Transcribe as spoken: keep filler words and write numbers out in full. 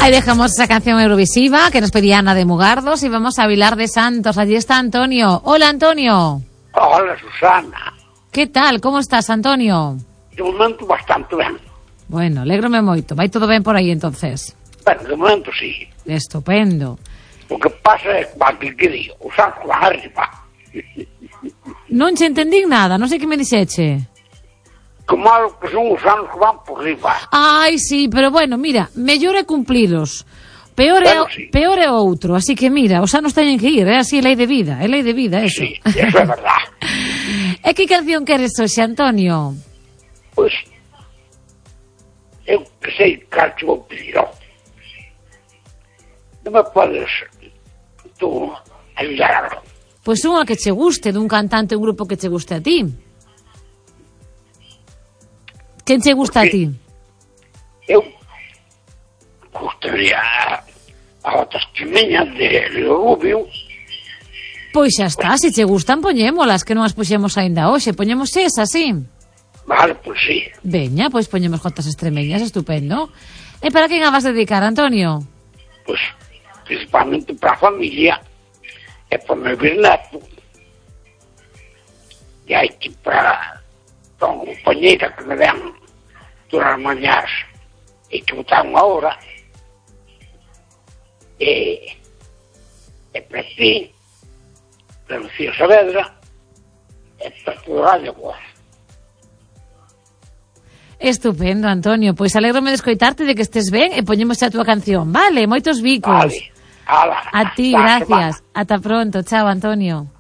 Ahí dejamos esa canción eurovisiva que nos pedía Ana de Mugardos y vamos a Vilar de Santos. Allí está Antonio. Hola, Antonio. Hola, Susana. ¿Qué tal? ¿Cómo estás, Antonio? De momento bastante ben. Bueno, alégrome moito. Vai todo ben por aí, entonces? Bueno, de momento sí. Estupendo. O que pasa é que que digo, os anos van arriba. Non che entendín nada, non sei que me dixeche. Que malo que son os anos que van por riba. Ai, sí, pero bueno, mira, mellor é cumplilos. Peor é, Bueno, sí. peor é outro, así que mira, os anos teñen que ir, é así, é lei de vida, é lei de vida, eso. Sí, eso é verdad. E que canción queres hoxe, Antonio? Pois, eu que sei cal te vou pedir, ó. Non me podes tú ayudar algo? Pois unha que che guste, dun cantante, un grupo que che guste a ti. Quen che gusta a ti? Eu gustaría a outras chimeñas de Rubio. Pois xa está, se che gustan, poñémolas, que non as puxemos aínda hoxe. Poñemos esas, sí? Vale, pois sí. Veña, pois poñemos Jotas Extremeñas, estupendo. E para quen a vas dedicar, Antonio? Pois, principalmente para a familia e para o meu bisneto. E hai que para a compañeira que me den todas as mañás e que botar unha hora. E, e para ti, para Lucía Saavedra, e para toda a Radio Boa. Estupendo, Antonio. Pois alégrome de escoitarte, de que estés ben, e poñemos a túa canción. Vale, moitos bicos. Vale. Ala, A ti, gracias. Ata pronto. Chao, Antonio.